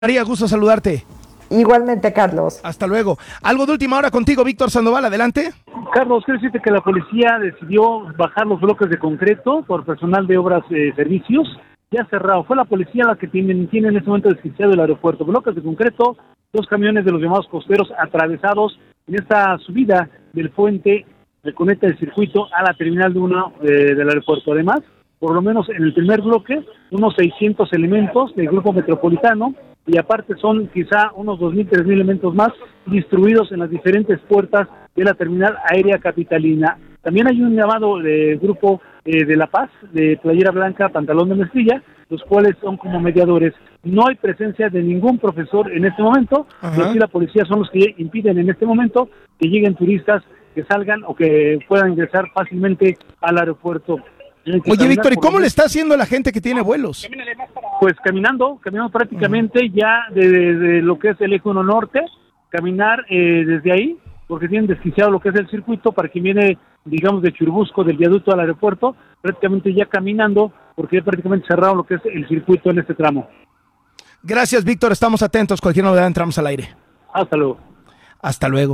María, gusto saludarte. Igualmente, Carlos. Hasta luego. Algo de última hora contigo, Víctor Sandoval, adelante. Carlos, quiero decirte que la policía decidió bajar los bloques de concreto por personal de obras servicios, ya cerrado. Fue la policía la que tiene en este momento desquiciado el aeropuerto. Bloques de concreto, 2 camiones de los llamados costeros atravesados en esta subida del puente que conecta el circuito a la terminal de del aeropuerto. Además, por lo menos en el primer bloque, unos 600 elementos del grupo metropolitano, y aparte son quizá unos 2.000, 3.000 elementos más distribuidos en las diferentes puertas de la terminal aérea capitalina. También hay un llamado de grupo de La Paz, de playera blanca, pantalón de mezclilla, los cuales son como mediadores. No hay presencia de ningún profesor en este momento, pero sí la policía son los que impiden en este momento que lleguen turistas, que salgan o que puedan ingresar fácilmente al aeropuerto. Oye, Víctor, ¿y cómo le está haciendo la gente que tiene vuelos? Pues caminando prácticamente ya de lo que es el eje 1 norte, caminar desde ahí, porque tienen desquiciado lo que es el circuito para quien viene, digamos, de Churubusco, del viaducto al aeropuerto, prácticamente ya caminando, porque ya prácticamente cerrado lo que es el circuito en este tramo. Gracias, Víctor, estamos atentos, cualquier novedad entramos al aire. Hasta luego. Hasta luego.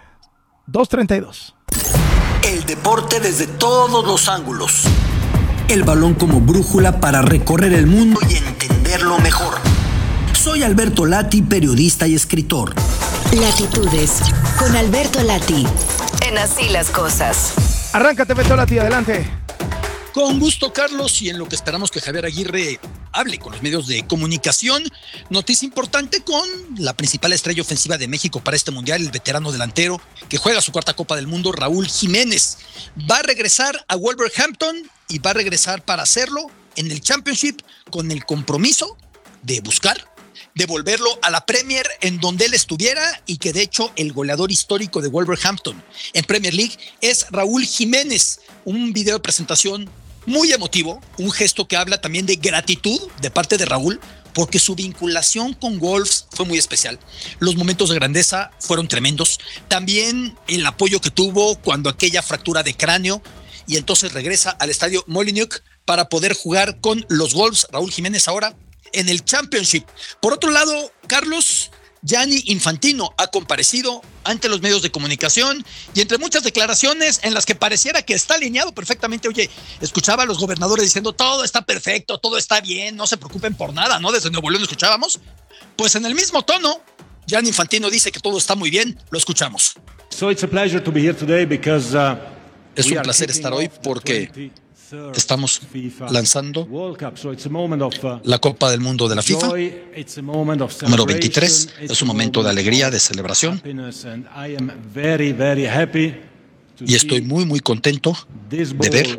2:32. El deporte desde todos los ángulos. El balón como brújula para recorrer el mundo y entenderlo mejor. Soy Alberto Lati, periodista y escritor. Latitudes, con Alberto Lati, en Así las Cosas. Arráncate, Beto Lati, adelante. Con gusto, Carlos, y en lo que esperamos que Javier Aguirre hable con los medios de comunicación, noticia importante con la principal estrella ofensiva de México para este mundial, el veterano delantero que juega su 4ª Copa del Mundo, Raúl Jiménez. Va a regresar a Wolverhampton y va a regresar para hacerlo en el Championship con el compromiso de buscar devolverlo a la Premier en donde él estuviera, y que de hecho el goleador histórico de Wolverhampton en Premier League es Raúl Jiménez. Un video de presentación muy emotivo, un gesto que habla también de gratitud de parte de Raúl, porque su vinculación con Wolves fue muy especial. Los momentos de grandeza fueron tremendos. También el apoyo que tuvo cuando aquella fractura de cráneo, y entonces regresa al estadio Molineux para poder jugar con los Wolves. Raúl Jiménez ahora en el Championship. Por otro lado, Carlos, Gianni Infantino ha comparecido ante los medios de comunicación, y entre muchas declaraciones en las que pareciera que está alineado perfectamente. Oye, escuchaba a los gobernadores diciendo todo está perfecto, todo está bien, no se preocupen por nada, ¿no? Desde Nuevo León escuchábamos. Pues en el mismo tono, Gianni Infantino dice que todo está muy bien. Lo escuchamos. Es un placer estar hoy porque estamos lanzando la Copa del Mundo de la FIFA, número 23. Es un momento de alegría, de celebración. Y estoy muy, muy contento de ver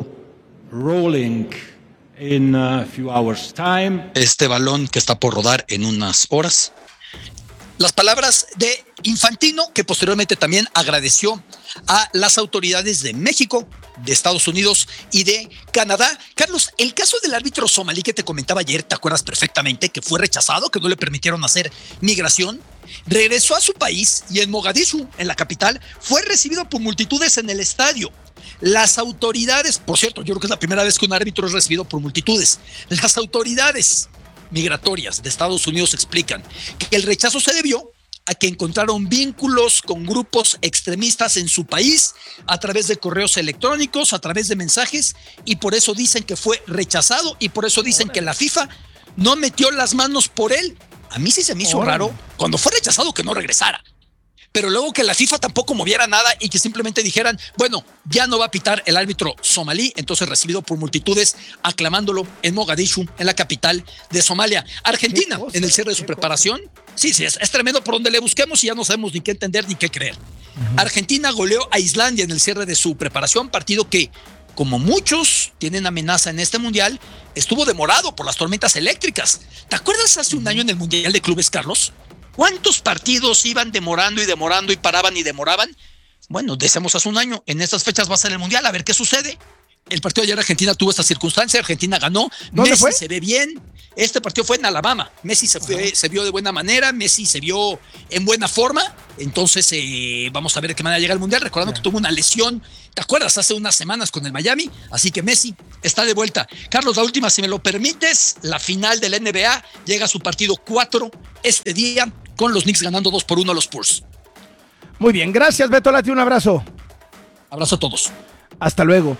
este balón que está por rodar en unas horas. Las palabras de Infantino, que posteriormente también agradeció a las autoridades de México, de Estados Unidos y de Canadá. Carlos, el caso del árbitro somalí que te comentaba ayer, ¿te acuerdas perfectamente? Que fue rechazado, que no le permitieron hacer migración. Regresó a su país y en Mogadishu, en la capital, fue recibido por multitudes en el estadio. Las autoridades, por cierto, yo creo que es la primera vez que un árbitro es recibido por multitudes. Las autoridades migratorias de Estados Unidos explican que el rechazo se debió a que encontraron vínculos con grupos extremistas en su país a través de correos electrónicos, a través de mensajes, y por eso dicen que fue rechazado, y por eso dicen que la FIFA no metió las manos por él. A mí sí se me hizo raro cuando fue rechazado que no regresara, pero luego que la FIFA tampoco moviera nada y que simplemente dijeran, bueno, ya no va a pitar el árbitro somalí, entonces recibido por multitudes aclamándolo en Mogadishu, en la capital de Somalia. Argentina, en el cierre de su preparación, sí, es tremendo por donde le busquemos y ya no sabemos ni qué entender ni qué creer. Argentina goleó a Islandia en el cierre de su preparación, partido que, como muchos tienen amenaza en este mundial, estuvo demorado por las tormentas eléctricas. ¿Te acuerdas hace un año en el Mundial de Clubes, Carlos? ¿Cuántos partidos iban demorando y paraban y demoraban? Bueno, decíamos hace un año, en estas fechas va a ser el Mundial, a ver qué sucede. El partido de ayer Argentina tuvo esta circunstancia, Argentina ganó, Messi fue? Se ve bien. Este partido fue en Alabama, Messi se vio de buena manera, Messi se vio en buena forma, Entonces vamos a ver de qué manera llega al Mundial, recordando que tuvo una lesión, ¿te acuerdas? Hace unas semanas con el Miami, así que Messi está de vuelta. Carlos, la última, si me lo permites, la final de la NBA llega a su partido 4 este día, con los Knicks ganando 2-1 a los Spurs. Muy bien, gracias Beto Lati, un abrazo. Abrazo a todos. Hasta luego,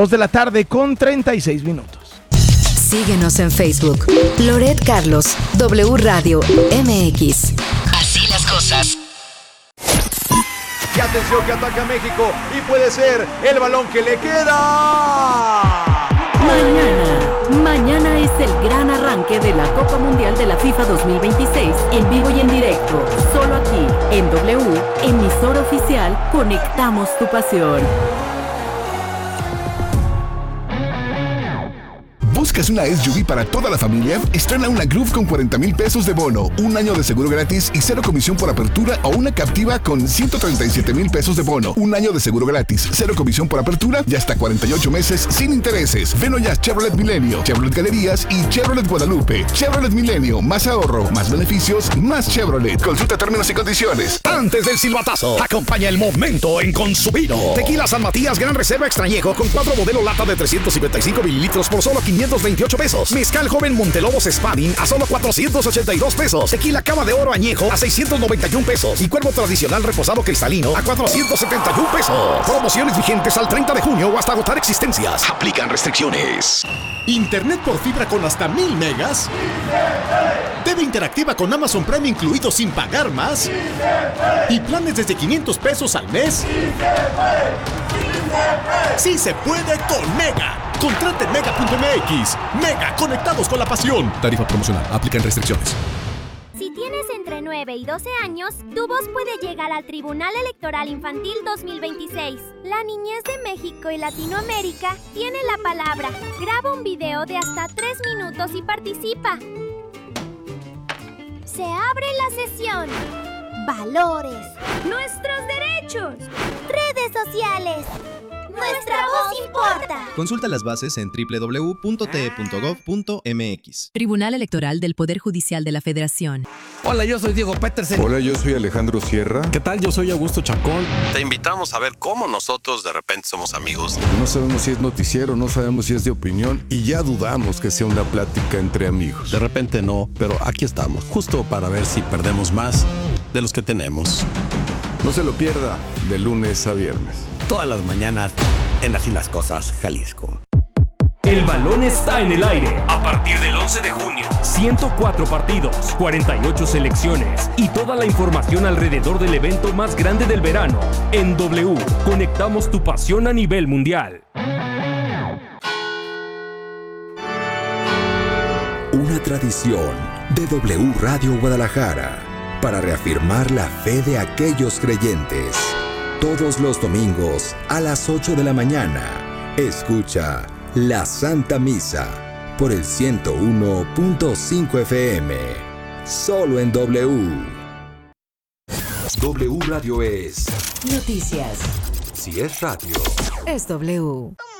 2:36 p.m. Síguenos en Facebook. Loret Carlos, W Radio MX. Así las cosas. Y atención que ataca México y puede ser el balón que le queda. Mañana es el gran arranque de la Copa Mundial de la FIFA 2026 en vivo y en directo, solo aquí en W, emisora oficial, conectamos tu pasión. ¿Buscas una SUV para toda la familia? Estrena una Groove con 40,000 pesos de bono, un año de seguro gratis y 0 comisión por apertura, o una Captiva con 137,000 pesos de bono, un año de seguro gratis, 0 comisión por apertura y hasta 48 meses sin intereses. Ven hoy a Chevrolet Milenio, Chevrolet Galerías y Chevrolet Guadalupe. Chevrolet Milenio, más ahorro, más beneficios, más Chevrolet. Consulta términos y condiciones. Antes del silbatazo, acompaña el momento en Consumino. Tequila San Matías Gran Reserva Extrañejo con 4 modelo lata de 355 mililitros por solo 528 pesos. Mezcal Joven Montelobos Spanning a solo 482 pesos. Tequila Cava de Oro Añejo a 691 pesos. Y Cuervo Tradicional Reposado Cristalino a 471 pesos. Promociones vigentes al 30 de junio o hasta agotar existencias. Aplican restricciones. Internet por fibra con hasta 1000 megas. TV interactiva con Amazon Prime incluido sin pagar más. Y planes desde 500 pesos al mes. ¡Sí se puede con Mega! Contrate en Mega.mx. Mega, conectados con la pasión. Tarifa promocional. Aplican restricciones. Si tienes entre 9 y 12 años, tu voz puede llegar al Tribunal Electoral Infantil 2026. La niñez de México y Latinoamérica tiene la palabra. Graba un video de hasta 3 minutos y participa. Se abre la sesión. Valores. Nuestros derechos. Redes sociales. Nuestra voz importa. Consulta las bases en www.te.gov.mx. Tribunal Electoral del Poder Judicial de la Federación. Hola, yo soy Diego Petersen. Hola, yo soy Alejandro Sierra. ¿Qué tal? Yo soy Augusto Chacón. Te invitamos a ver cómo nosotros de repente somos amigos. No sabemos si es noticiero, no sabemos si es de opinión y ya dudamos que sea una plática entre amigos. De repente no, pero aquí estamos, justo para ver si perdemos más de los que tenemos. No se lo pierda, de lunes a viernes. Todas las mañanas en Así las Cosas, Jalisco. El balón está en el aire. A partir del 11 de junio. 104 partidos, 48 selecciones y toda la información alrededor del evento más grande del verano. En W, conectamos tu pasión a nivel mundial. Una tradición de W Radio Guadalajara para reafirmar la fe de aquellos creyentes. Todos los domingos a las 8 de la mañana, escucha La Santa Misa por el 101.5 FM. Solo en W. W Radio es noticias. Si es radio, es W.